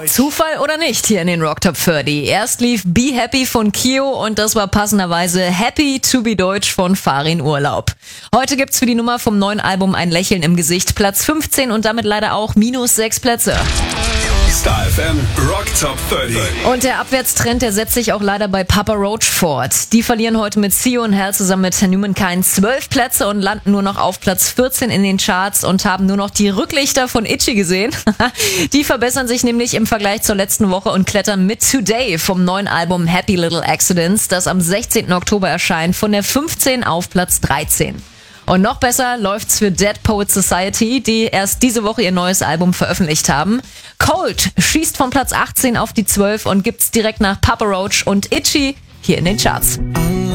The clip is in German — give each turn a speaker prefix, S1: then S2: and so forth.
S1: Zufall oder nicht hier in den Rock Top 30. Erst lief Be Happy von Kio und das war passenderweise Happy to be Deutsch von Farin Urlaub. Heute gibt's für die Nummer vom neuen Album ein Lächeln im Gesicht, Platz 15 und damit leider auch -6 Plätze.
S2: Star FM Rock Top 30.
S1: Und der Abwärtstrend, der setzt sich auch leider bei Papa Roach fort. Die verlieren heute mit See You in Hell zusammen mit Humankind 12 Plätze und landen nur noch auf Platz 14 in den Charts und haben nur noch die Rücklichter von Itchy gesehen. Die verbessern sich nämlich im Vergleich zur letzten Woche und klettern mit Today vom neuen Album Happy Little Accidents, das am 16. Oktober erscheint, von der 15 auf Platz 13. Und noch besser läuft's für Dead Poets Society, die erst diese Woche ihr neues Album veröffentlicht haben. Cold schießt von Platz 18 auf die 12 und gibt's direkt nach Papa Roach und Itchy hier in den Charts.